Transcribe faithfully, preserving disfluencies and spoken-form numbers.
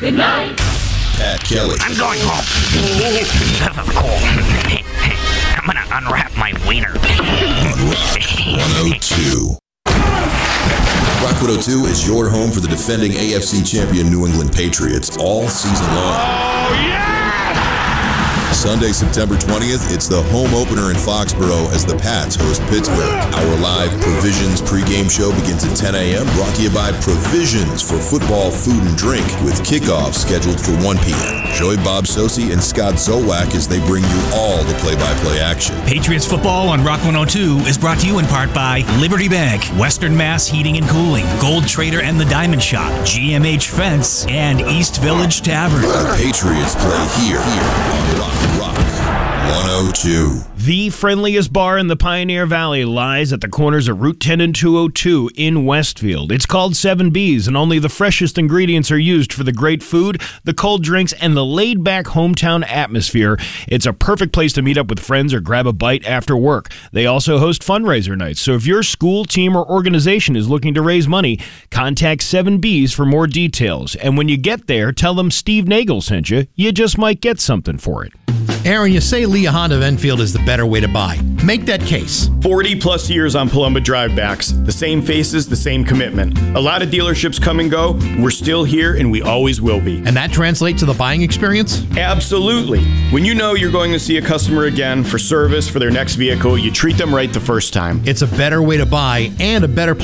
Good night. Pat Kelly. I'm going home. This is cool. I'm gonna unwrap my wiener. On Rock one oh two. Rock one oh two is your home for the defending A F C champion New England Patriots all season long. Oh, yeah! Sunday, September twentieth, it's the home opener in Foxborough as the Pats host Pittsburgh. Our live Provisions pregame show begins at ten a.m. Brought to you by Provisions for football, food, and drink, with kickoff scheduled for one p.m. Join Bob Sosi and Scott Zolak as they bring you all the play-by-play action. Patriots football on Rock one oh two is brought to you in part by Liberty Bank, Western Mass Heating and Cooling, Gold Trader and the Diamond Shop, G M H Fence, and East Village Tavern. The Patriots play here, here on Rock Rock one oh two. The friendliest bar in the Pioneer Valley lies at the corners of Route ten and two oh two in Westfield. It's called Seven B's, and only the freshest ingredients are used for the great food, the cold drinks, and the laid-back hometown atmosphere. It's a perfect place to meet up with friends or grab a bite after work. They also host fundraiser nights, so if your school, team, or organization is looking to raise money, contact Seven B's for more details. And when you get there, tell them Steve Nagel sent you. You just might get something for it. Aaron, you say Leah Honda of Enfield is the better way to buy. Make that case. forty plus years on Palumba drivebacks. The same faces, the same commitment. A lot of dealerships come and go. We're still here, and we always will be. And that translates to the buying experience? Absolutely. When you know you're going to see a customer again for service for their next vehicle, you treat them right the first time. It's a better way to buy and a better place